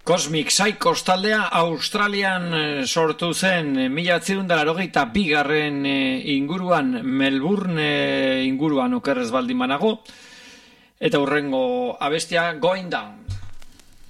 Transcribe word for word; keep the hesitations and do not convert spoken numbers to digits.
Cosmic Psychos taldea Australian sortu zen mila bederatziehun eta laurogeita bigarren inguruan, Melbourne inguruan okerrez baldin banago, eta hurrengo abestia Going Down.